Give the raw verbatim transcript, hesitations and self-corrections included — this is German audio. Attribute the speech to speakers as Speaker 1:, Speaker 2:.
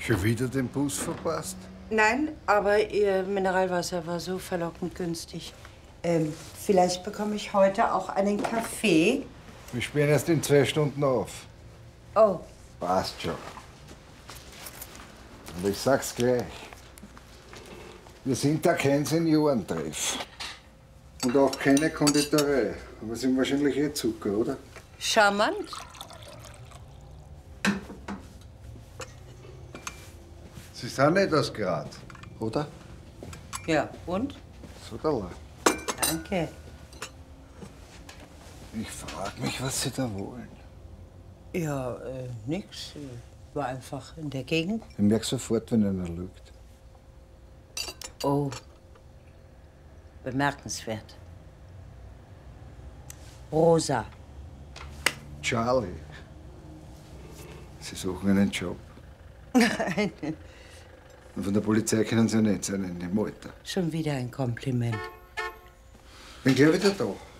Speaker 1: Schon wieder den Bus verpasst?
Speaker 2: Nein, aber Ihr Mineralwasser war so verlockend günstig. Ähm, vielleicht bekomme ich heute auch einen Kaffee.
Speaker 1: Wir sperren erst in zwei Stunden auf.
Speaker 2: Oh.
Speaker 1: Passt schon. Und ich sag's gleich. Wir sind da kein Seniorentreff. Und auch keine Konditorei. Aber sind wahrscheinlich eh Zucker, oder?
Speaker 2: Charmant.
Speaker 1: Sie sind nicht aus Graz, oder?
Speaker 2: Ja, und?
Speaker 1: Soderla.
Speaker 2: Danke.
Speaker 1: Ich frag mich, was Sie da wollen.
Speaker 2: Ja, äh, nix. War einfach in der Gegend.
Speaker 1: Ich merke sofort, wenn einer lügt.
Speaker 2: Oh. Bemerkenswert. Rosa.
Speaker 1: Charlie. Sie suchen einen Job.
Speaker 2: Nein.
Speaker 1: Und von der Polizei können Sie ja nicht sein in dem Alter.
Speaker 2: Schon wieder ein Kompliment.
Speaker 1: Bin gleich wieder da.